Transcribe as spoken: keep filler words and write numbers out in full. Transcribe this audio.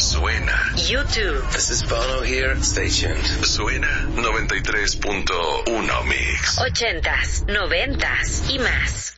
Suena. YouTube. This is Bono here. Stay tuned. Suena noventa y tres punto uno Mix. Ochentas, noventas y más.